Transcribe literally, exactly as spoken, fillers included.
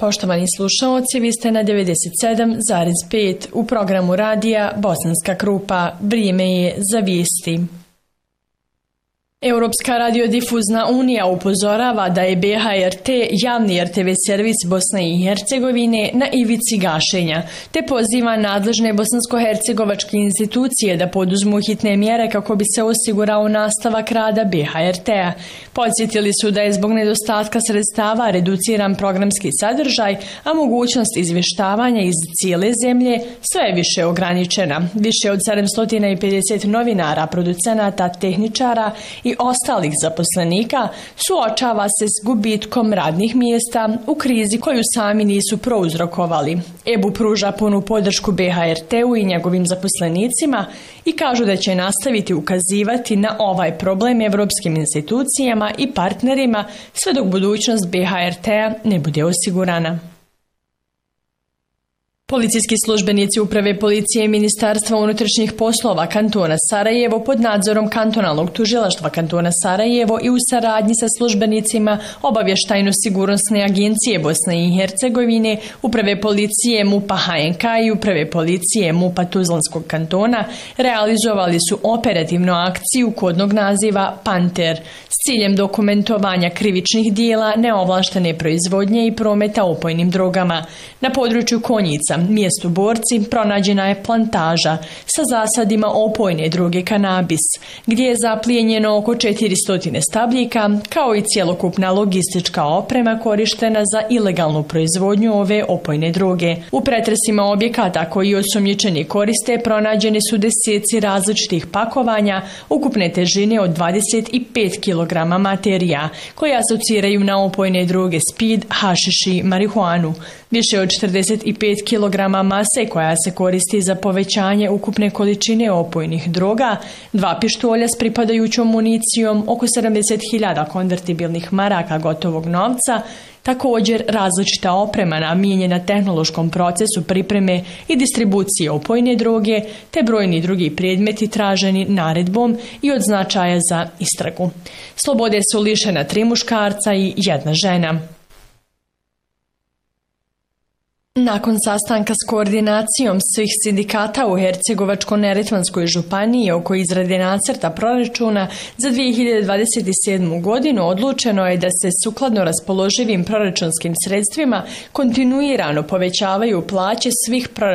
Poštovani slušaoci, vi ste na devedeset sedam zarez pet u programu radija Bosanska Krupa. Vrijeme je za vijesti. Europska radiodifuzna unija upozorava da je B H R T javni R T V servis Bosne i Hercegovine na ivici gašenja, te poziva nadležne bosansko-hercegovačke institucije da poduzmu hitne mjere kako bi se osigurao nastavak rada B H R T-a. Podsjetili su da je zbog nedostatka sredstava reduciran programski sadržaj, a mogućnost izvještavanja iz cijele zemlje sve je više ograničena. Više od sedamsto pedeset novinara, producenata, tehničara i i ostalih zaposlenika suočava se s gubitkom radnih mjesta u krizi koju sami nisu prouzrokovali. E B U pruža punu podršku B H R T-u i njegovim zaposlenicima i kažu da će nastaviti ukazivati na ovaj problem evropskim institucijama i partnerima sve dok budućnost B H R T-a ne bude osigurana. Policijski službenici Uprave policije i Ministarstva unutrašnjih poslova kantona Sarajevo pod nadzorom kantonalnog tužilaštva kantona Sarajevo i u saradnji sa službenicima Obavještajno-sigurnosne agencije Bosne i Hercegovine, Uprave policije M U P-a H N K i Uprave policije M U P-a Tuzlanskog kantona realizovali su operativnu akciju kodnog naziva Panter s ciljem dokumentovanja krivičnih dijela neovlaštene proizvodnje i prometa opojnim drogama. Na području Konjica, mjestu Borci, pronađena je plantaža sa zasadima opojne droge kanabis, gdje je zaplijenjeno oko četiristo stabljika, kao i cjelokupna logistička oprema korištena za ilegalnu proizvodnju ove opojne droge. U pretresima objekata koji osumnjičeni koriste pronađeni su deseci različitih pakovanja ukupne težine od dvadeset pet kilograma materija, koje asociraju na opojne droge speed, hašiš i marihuanu. Više od četrdeset pet kilograma mase koja se koristi za povećanje ukupne količine opojnih droga, dva pištolja s pripadajućom municijom, oko sedamdeset hiljada konvertibilnih maraka gotovog novca, također različita oprema namijenjena tehnološkom procesu pripreme i distribucije opojne droge, te brojni drugi predmeti traženi naredbom i od značaja za istragu. Slobode su lišena tri muškarca i jedna žena. Nakon sastanka s koordinacijom svih sindikata u Hercegovačko-neretvanskoj županiji oko izrade nacrta proračuna za dvije hiljade dvadeset sedmu. godinu odlučeno je da se sukladno raspoloživim proračunskim sredstvima kontinuirano povećavaju plaće svih proračunskih